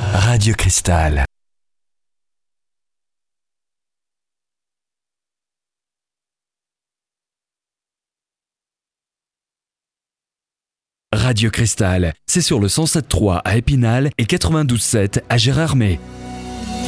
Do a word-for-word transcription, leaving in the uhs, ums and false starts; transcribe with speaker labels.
Speaker 1: Radio Cristal. Radio Cristal, c'est sur le cent sept point trois à Épinal et quatre-vingt-douze virgule sept à Gérardmer.